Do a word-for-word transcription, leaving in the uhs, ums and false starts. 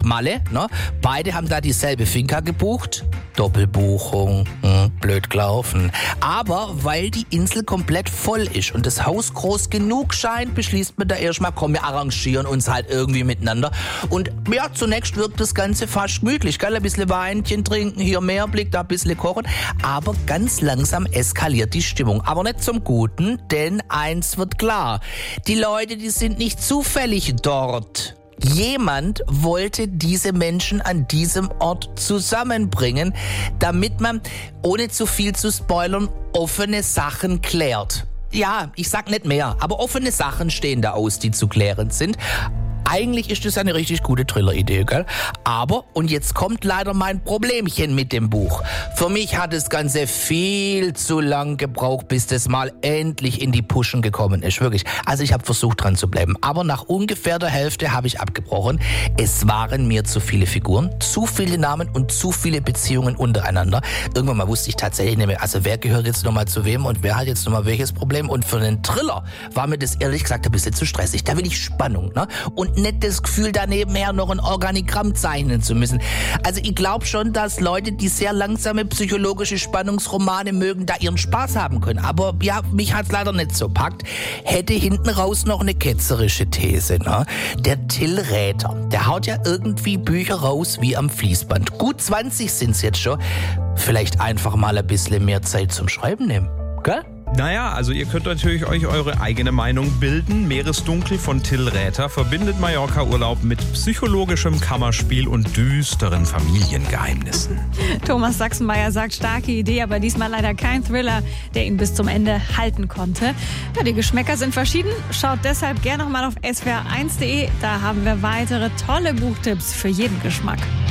Malle. Ne? Beide haben da dieselbe Finca gebucht. Doppelbuchung, hm, blöd gelaufen. Aber weil die Insel komplett voll ist und das Haus groß genug scheint, beschließt man da erstmal, komm, wir arrangieren uns halt irgendwie miteinander. Und ja, zunächst wirkt das Ganze fast gemütlich, gell? Ein bisschen Weinchen trinken, hier Meerblick, da ein bisschen kochen. Aber ganz langsam eskaliert die Stimmung. Aber nicht zum Guten, denn eins wird klar. Die Leute, die sind nicht zufällig dort. Jemand wollte diese Menschen an diesem Ort zusammenbringen, damit man, ohne zu viel zu spoilern, offene Sachen klärt. Ja, ich sag nicht mehr, aber offene Sachen stehen da aus, die zu klären sind. Eigentlich ist das eine richtig gute Thriller-Idee, gell? Aber, und jetzt kommt leider mein Problemchen mit dem Buch. Für mich hat das Ganze viel zu lang gebraucht, bis das mal endlich in die Puschen gekommen ist, wirklich. Also ich habe versucht, dran zu bleiben. Aber nach ungefähr der Hälfte habe ich abgebrochen. Es waren mir zu viele Figuren, zu viele Namen und zu viele Beziehungen untereinander. Irgendwann mal wusste ich tatsächlich nicht mehr, also wer gehört jetzt nochmal zu wem und wer hat jetzt nochmal welches Problem. Und für einen Thriller war mir das ehrlich gesagt ein bisschen zu stressig. Da will ich Spannung, ne? Und nicht das Gefühl, da nebenher noch ein Organigramm zeichnen zu müssen. Also ich glaube schon, dass Leute, die sehr langsame psychologische Spannungsromane mögen, da ihren Spaß haben können. Aber ja, mich hat's leider nicht so packt. Hätte hinten raus noch eine ketzerische These, ne? Der Till Räther, der haut ja irgendwie Bücher raus wie am Fließband. Gut zwanzig sind's jetzt schon. Vielleicht einfach mal ein bisschen mehr Zeit zum Schreiben nehmen, gell? Naja, also ihr könnt natürlich euch eure eigene Meinung bilden. Meeresdunkel von Till Räther verbindet Mallorca-Urlaub mit psychologischem Kammerspiel und düsteren Familiengeheimnissen. Thomas Sachsenmeier sagt, starke Idee, aber diesmal leider kein Thriller, der ihn bis zum Ende halten konnte. Ja, die Geschmäcker sind verschieden. Schaut deshalb gerne nochmal auf S W R eins punkt de. Da haben wir weitere tolle Buchtipps für jeden Geschmack.